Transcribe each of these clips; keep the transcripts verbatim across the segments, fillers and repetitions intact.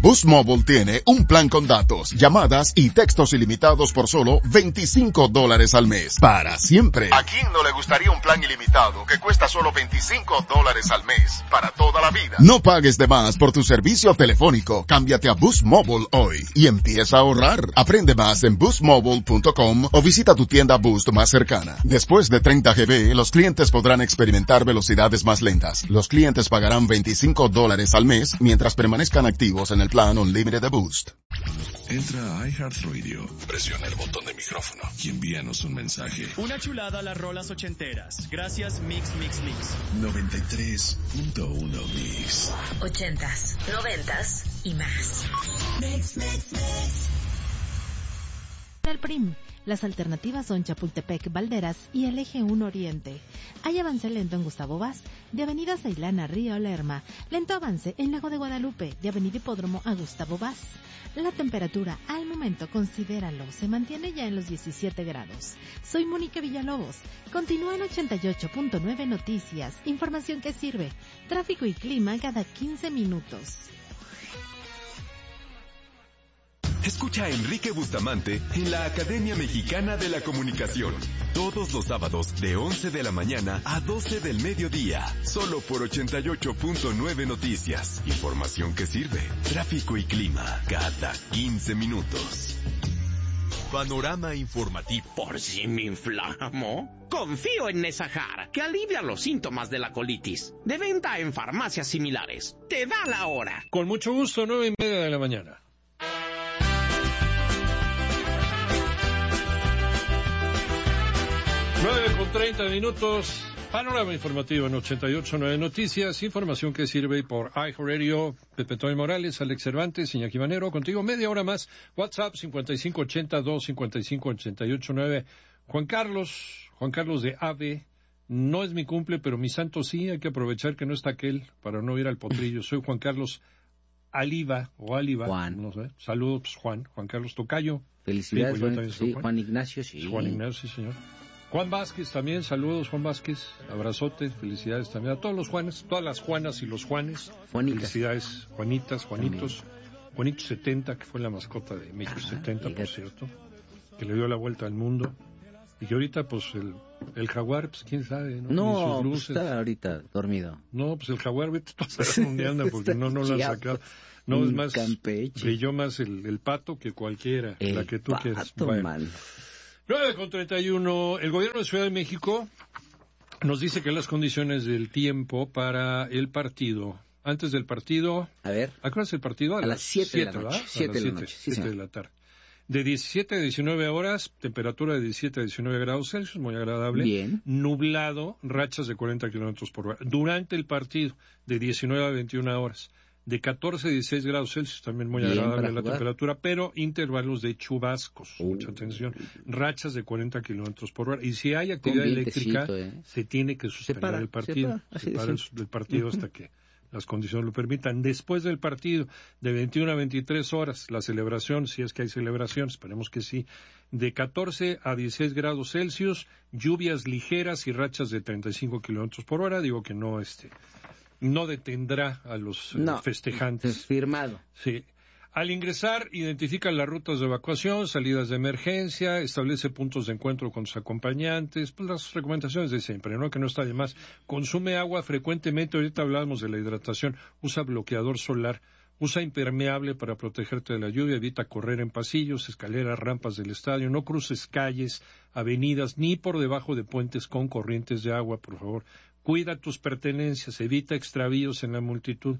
Boost Mobile tiene un plan con datos, llamadas y textos ilimitados por solo veinticinco dólares al mes. Para siempre. ¿A quién no le gustaría un plan ilimitado que cuesta solo veinticinco dólares al mes? Para toda la vida. No pagues de más por tu servicio telefónico. Cámbiate a Boost Mobile hoy y empieza a ahorrar. Aprende más en boost mobile punto com o visita tu tienda Boost más cercana. Después de treinta gigabytes, los clientes podrán experimentar velocidades más lentas. Los clientes pagarán veinticinco dólares al mes mientras permanezcan activos en el plan Unlimited de Boost. Entra a iHeartRadio, presiona el botón de micrófono y envíanos un mensaje. Una chulada a las rolas ochenteras. Gracias Mix Mix Mix. noventa y tres punto uno Mix. Ochentas, noventas y más. Mix Mix Mix. El P R I M. Las alternativas son Chapultepec, Valderas y el Eje uno Oriente. Hay avance lento en Gustavo Vaz, de Avenida Ceilán a Río Lerma. Lento avance en Lago de Guadalupe, de Avenida Hipódromo a Gustavo Vaz. La temperatura al momento, considéralo, se mantiene ya en los diecisiete grados. Soy Mónica Villalobos. Continúa en ochenta y ocho punto nueve Noticias. Información que sirve. Tráfico y clima cada quince minutos. Escucha a Enrique Bustamante en la Academia Mexicana de la Comunicación. Todos los sábados de once de la mañana a doce del mediodía. Solo por ochenta y ocho punto nueve Noticias. Información que sirve. Tráfico y clima cada quince minutos. Panorama informativo. Por si me inflamo, confío en Nesajar, que alivia los síntomas de la colitis. De venta en farmacias similares. Te da la hora. Con mucho gusto, nueve y media de la mañana. nueve con treinta minutos, panorama informativo en ochenta y ocho punto nueve Noticias, información que sirve por iHeartRadio, Pepe Toy Morales, Alex Cervantes, Iñaki Manero, contigo media hora más, WhatsApp cincuenta y cinco ochenta, dos cincuenta y cinco ochenta y ocho nueve. Juan Carlos, Juan Carlos de Ave, no es mi cumple, pero mi santo sí, hay que aprovechar que no está aquel para no ir al potrillo. Soy Juan Carlos Aliva, o Aliva, Juan. No sé, saludos Juan, Juan Carlos Tocayo. Felicidades, Sí, Juan, sí, Juan. Juan Ignacio, sí. Juan Ignacio, sí, señor. Juan Vázquez también, saludos Juan Vázquez, abrazote, felicidades también a todos los Juanes, todas las Juanas y los Juanes. Juanitas. Felicidades, Juanitas, Juanitos, también. Juanito setenta, que fue la mascota de México. Ajá, setenta, fíjate. Por cierto, que le dio la vuelta al mundo. Y que ahorita, pues, el, el jaguar, pues, quién sabe, ¿no? No, pues está ahorita dormido. No, pues el jaguar, vete a saber dónde anda, porque no, no lo han sacado. No, es más, Campeche. brilló más el, el pato que cualquiera, el la que tú pato, quieras. Bueno. Man. nueve con treinta y uno, el gobierno de Ciudad de México nos dice que las condiciones del tiempo para el partido, antes del partido... A ver. ¿A qué hora es el partido? A, a las siete de la noche. siete de la noche, sí, siete de la tarde. De diecisiete a diecinueve horas, temperatura de diecisiete a diecinueve grados Celsius, muy agradable. Bien. Nublado, rachas de cuarenta kilómetros por hora. Durante el partido, de diecinueve a veintiuna horas. De catorce a dieciséis grados Celsius, también muy Bien, agradable la jugar. temperatura, pero intervalos de chubascos, uh, mucha atención, rachas de cuarenta kilómetros por hora. Y si hay actividad eléctrica, eh. se tiene que suspender para, el partido, se para el, el partido hasta que las condiciones lo permitan. Después del partido, de veintiuna a veintitrés horas, la celebración, si es que hay celebración, esperemos que sí, de catorce a dieciséis grados Celsius, lluvias ligeras y rachas de treinta y cinco kilómetros por hora, digo que no, este... no detendrá a los no, festejantes. Firmado. Sí. Al ingresar, identifica las rutas de evacuación, salidas de emergencia, establece puntos de encuentro con sus acompañantes, pues las recomendaciones de siempre, ¿no? Que no está de más. Consume agua frecuentemente, ahorita hablábamos de la hidratación, usa bloqueador solar, usa impermeable para protegerte de la lluvia, evita correr en pasillos, escaleras, rampas del estadio, no cruces calles, avenidas, ni por debajo de puentes con corrientes de agua, por favor. Cuida tus pertenencias, evita extravíos en la multitud.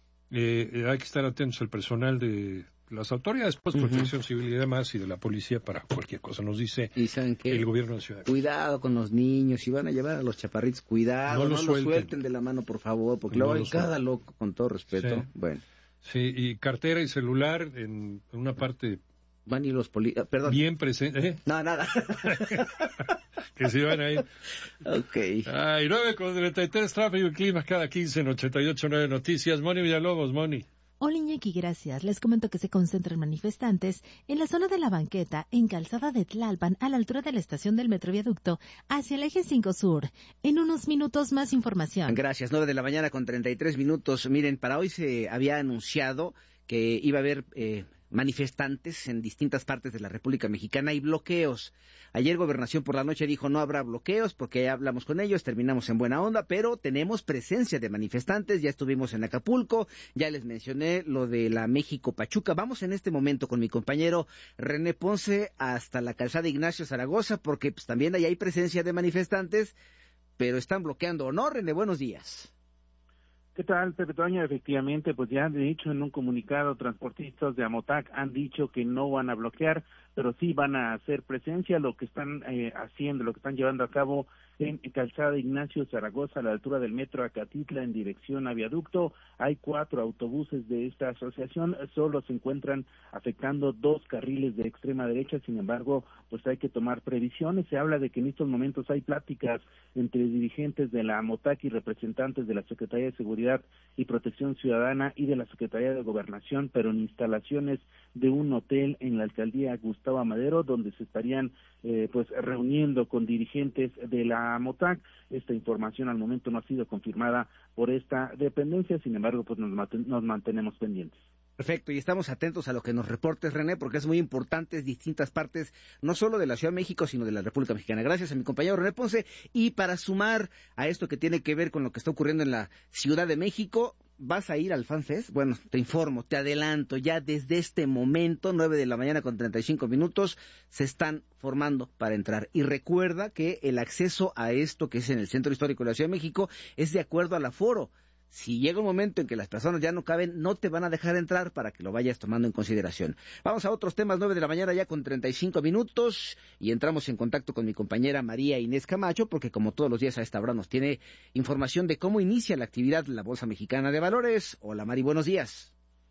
Eh, hay que estar atentos al personal de las autoridades, pues, uh-huh. Protección Civil y demás, y de la policía para cualquier cosa, nos dice el gobierno de Ciudad. Cuidado con los niños, si van a llevar a los chaparritos, cuidado, no, no los suelten. suelten de la mano, por favor, porque no luego hay cada loco, con todo respeto. Sí. Bueno. Sí, y cartera y celular en una parte... Van y los poli... Perdón. Bien presente. ¿Eh? No, nada. Que se van ahí. Ok. Ay, nueve con treinta y tres, tráfico y clima cada quince en ochenta y ocho punto nueve Noticias. Moni Villalobos, Moni. Hola Iñaki, gracias. Les comento que se concentran manifestantes en la zona de la banqueta, en Calzada de Tlalpan, a la altura de la estación del Metroviaducto, hacia el eje cinco Sur. En unos minutos más información. Gracias, nueve de la mañana con treinta y tres minutos. Miren, para hoy se había anunciado que iba a haber eh, manifestantes en distintas partes de la República Mexicana y bloqueos. Ayer Gobernación por la noche dijo no habrá bloqueos porque ya hablamos con ellos, terminamos en buena onda, pero tenemos presencia de manifestantes, ya estuvimos en Acapulco, ya les mencioné lo de la México-Pachuca. Vamos en este momento con mi compañero René Ponce hasta la calzada Ignacio Zaragoza porque pues, también ahí hay presencia de manifestantes, pero están bloqueando, ¿o no, René? Buenos días. ¿Qué tal, Pepe Toño? Efectivamente, pues ya de hecho en un comunicado transportistas de Amotac han dicho que no van a bloquear, pero sí van a hacer presencia. Lo que están eh, haciendo, lo que están llevando a cabo en calzada Ignacio Zaragoza, a la altura del metro Acatitla, en dirección a Viaducto. Hay cuatro autobuses de esta asociación, solo se encuentran afectando dos carriles de extrema derecha, sin embargo, pues hay que tomar previsiones. Se habla de que en estos momentos hay pláticas entre dirigentes de la Amotac y representantes de la Secretaría de Seguridad y Protección Ciudadana y de la Secretaría de Gobernación, pero en instalaciones de un hotel en la alcaldía Gustavo Amadero, donde se estarían eh, pues reuniendo con dirigentes de la Amotac. Esta información al momento no ha sido confirmada por esta dependencia, sin embargo, pues nos, maten- nos mantenemos pendientes. Perfecto, y estamos atentos a lo que nos reportes, René, porque es muy importante en distintas partes, no solo de la Ciudad de México, sino de la República Mexicana. Gracias a mi compañero René Ponce. Y para sumar a esto que tiene que ver con lo que está ocurriendo en la Ciudad de México, ¿vas a ir al FanFest? Bueno, te informo, te adelanto, ya desde este momento, nueve de la mañana con treinta y cinco minutos, se están formando para entrar. Y recuerda que el acceso a esto, que es en el Centro Histórico de la Ciudad de México, es de acuerdo al aforo. Si llega un momento en que las personas ya no caben, no te van a dejar entrar para que lo vayas tomando en consideración. Vamos a otros temas, nueve de la mañana ya con treinta y cinco minutos, y entramos en contacto con mi compañera María Inés Camacho, porque como todos los días a esta hora nos tiene información de cómo inicia la actividad de la Bolsa Mexicana de Valores. Hola Mari, buenos días.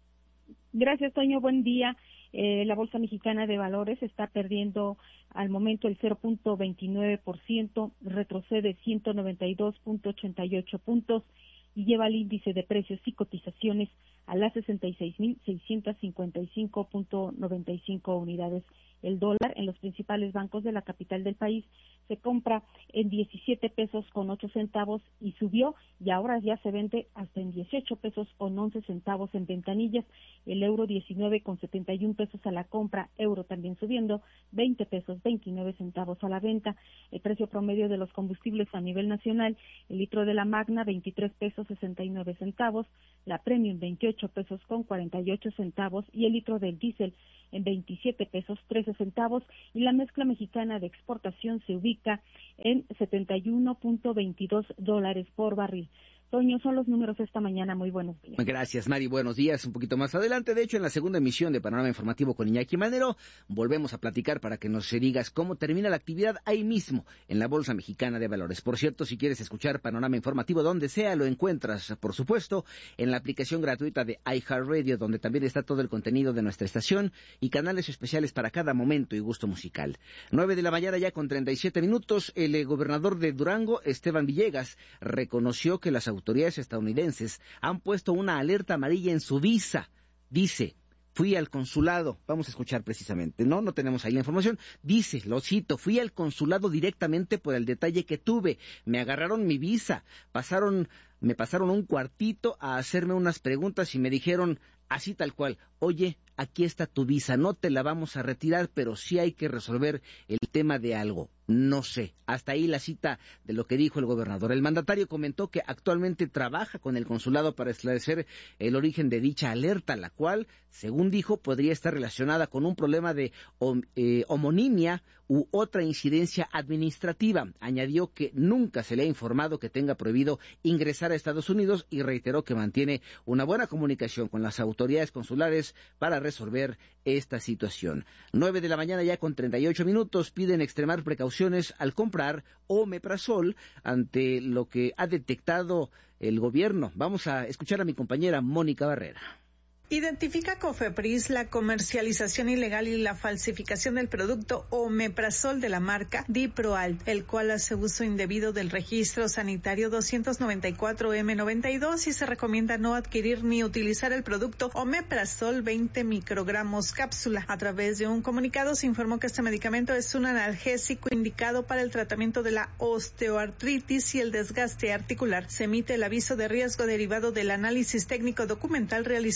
Gracias, Toño, buen día. Eh, la Bolsa Mexicana de Valores está perdiendo al momento el cero punto veintinueve por ciento, retrocede ciento noventa y dos punto ochenta y ocho puntos, y lleva el índice de precios y cotizaciones a las sesenta y seis mil seiscientos cincuenta y cinco punto noventa y cinco unidades. El dólar en los principales bancos de la capital del país se compra en diecisiete pesos con ocho centavos y subió, y ahora ya se vende hasta en dieciocho pesos con once centavos en ventanillas. El euro diecinueve con setenta y un pesos a la compra, euro también subiendo, veinte pesos veintinueve centavos a la venta. El precio promedio de los combustibles a nivel nacional, el litro de la Magna veintitrés pesos sesenta y nueve centavos, la Premium veintiocho pesos con cuarenta y ocho centavos y el litro del diésel en veintisiete pesos trece centavos, y la mezcla mexicana de exportación se ubica en setenta y uno punto veintidós dólares por barril. Toño, son los números esta mañana. Muy buenos días. Gracias, Mari. Buenos días. Un poquito más adelante, de hecho, en la segunda emisión de Panorama Informativo con Iñaki Manero, volvemos a platicar para que nos digas cómo termina la actividad ahí mismo, en la Bolsa Mexicana de Valores. Por cierto, si quieres escuchar Panorama Informativo donde sea, lo encuentras, por supuesto, en la aplicación gratuita de iHeartRadio, donde también está todo el contenido de nuestra estación y canales especiales para cada momento y gusto musical. Nueve de la mañana ya con treinta y siete minutos, el eh, gobernador de Durango, Esteban Villegas, reconoció que las autoridades autoridades estadounidenses han puesto una alerta amarilla en su visa. Dice, fui al consulado, vamos a escuchar precisamente, no, no tenemos ahí la información, dice, lo cito, fui al consulado directamente por el detalle que tuve, me agarraron mi visa, pasaron, me pasaron un cuartito a hacerme unas preguntas y me dijeron, así tal cual, oye, aquí está tu visa, no te la vamos a retirar, pero sí hay que resolver el tema de algo. No sé, hasta ahí la cita de lo que dijo el gobernador. El mandatario comentó que actualmente trabaja con el consulado para esclarecer el origen de dicha alerta, la cual, según dijo, podría estar relacionada con un problema de eh, homonimia u otra incidencia administrativa. Añadió que nunca se le ha informado que tenga prohibido ingresar a Estados Unidos y reiteró que mantiene una buena comunicación con las autoridades consulares para resolver esta situación. Nueve de la mañana ya con treinta y ocho minutos, piden extremar precauciones al comprar omeprazol ante lo que ha detectado el gobierno. Vamos a escuchar a mi compañera Mónica Barrera. Identifica Cofepris la comercialización ilegal y la falsificación del producto omeprazol de la marca Diproalt, el cual hace uso indebido del registro sanitario doscientos noventa y cuatro eme noventa y dos, y se recomienda no adquirir ni utilizar el producto omeprazol veinte microgramos cápsula. A través de un comunicado se informó que este medicamento es un analgésico indicado para el tratamiento de la osteoartritis y el desgaste articular. Se emite el aviso de riesgo derivado del análisis técnico documental realizado por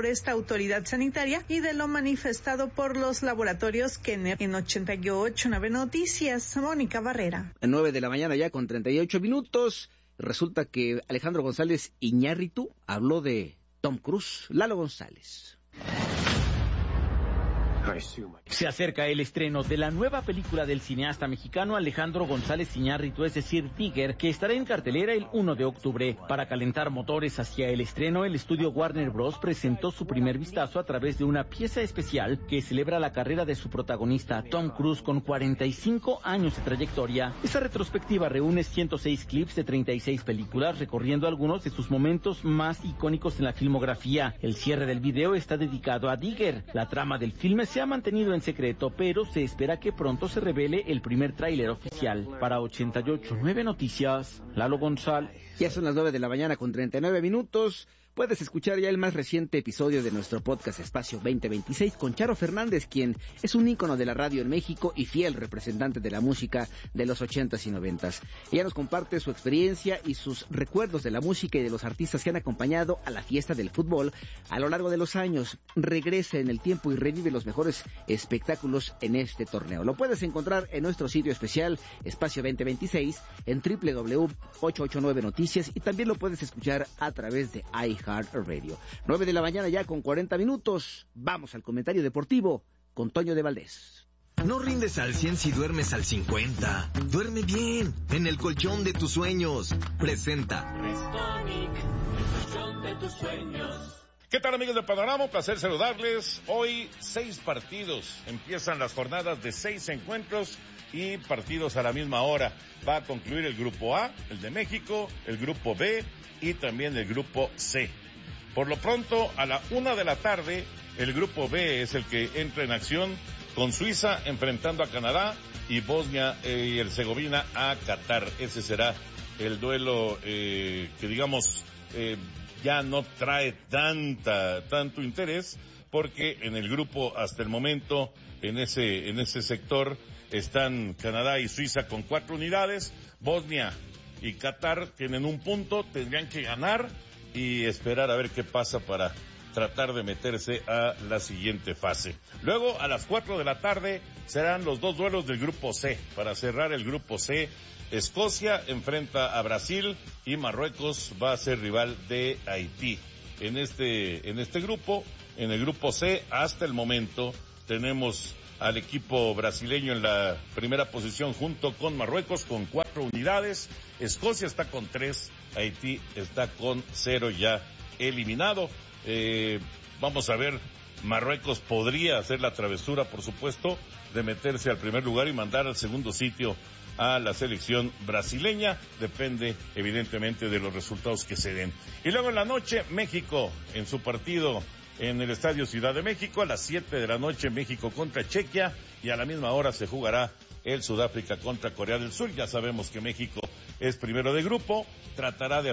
por esta autoridad sanitaria y de lo manifestado por los laboratorios Kenner. En ochenta y ocho Nueve Noticias, Mónica Barrera. A nueve de la mañana ya con treinta y ocho minutos, resulta que Alejandro González Iñárritu habló de Tom Cruise. Lalo González. Se acerca el estreno de la nueva película del cineasta mexicano Alejandro González Iñárritu, es decir, Tigger, que estará en cartelera el uno de octubre. Para calentar motores hacia el estreno, el estudio Warner Bros. Presentó su primer vistazo a través de una pieza especial que celebra la carrera de su protagonista, Tom Cruise, con cuarenta y cinco años de trayectoria. Esta retrospectiva reúne ciento seis clips de treinta y seis películas, recorriendo algunos de sus momentos más icónicos en la filmografía. El cierre del video está dedicado a Tigger. La trama del filme se ha mantenido en secreto, pero se espera que pronto se revele el primer tráiler oficial. Para ochenta y ocho Nueve Noticias, Lalo González. Ya son las nueve de la mañana con treinta y nueve minutos. Puedes escuchar ya el más reciente episodio de nuestro podcast Espacio veinte veintiséis con Charo Fernández, quien es un ícono de la radio en México y fiel representante de la música de los ochentas y noventas. Ella nos comparte su experiencia y sus recuerdos de la música y de los artistas que han acompañado a la fiesta del fútbol a lo largo de los años. Regresa en el tiempo y revive los mejores espectáculos en este torneo. Lo puedes encontrar en nuestro sitio especial Espacio veinte veintiséis en doble u doble u doble u punto ochocientos ochenta y nueve Noticias y también lo puedes escuchar a través de iHeart Radio. nueve de la mañana ya con cuarenta minutos. Vamos al comentario deportivo con Toño de Valdés. No rindes al cien si duermes al cincuenta. Duerme bien en el colchón de tus sueños. Presenta Restonic, el colchón de tus sueños. ¿Qué tal, amigos de Panorama? Un placer saludarles. Hoy seis partidos. Empiezan las jornadas de seis encuentros y partidos a la misma hora. Va a concluir el grupo A, el de México, el grupo B y también el grupo C. Por lo pronto, a la una de la tarde, el grupo B es el que entra en acción con Suiza enfrentando a Canadá y Bosnia y Herzegovina a Qatar. Ese será el duelo eh, que digamos eh, ya no trae tanta tanto interés, porque en el grupo hasta el momento en ese en ese sector están Canadá y Suiza con cuatro unidades, Bosnia y Qatar tienen un punto, tendrían que ganar y esperar a ver qué pasa para tratar de meterse a la siguiente fase. Luego, a las cuatro de la tarde, serán los dos duelos del grupo C. Para cerrar el grupo C, Escocia enfrenta a Brasil y Marruecos va a ser rival de Haití. En este, en este grupo, en el grupo C, hasta el momento, tenemos al equipo brasileño en la primera posición junto con Marruecos con cuatro unidades. Escocia está con tres, Haití está con cero ya eliminado. Eh, vamos a ver, Marruecos podría hacer la travesura, por supuesto, de meterse al primer lugar y mandar al segundo sitio a la selección brasileña. Depende, evidentemente, de los resultados que se den. Y luego en la noche, México, en su partido en el Estadio Ciudad de México, a las siete de la noche, México contra Chequia, y a la misma hora se jugará el Sudáfrica contra Corea del Sur. Ya sabemos que México es primero de grupo, tratará de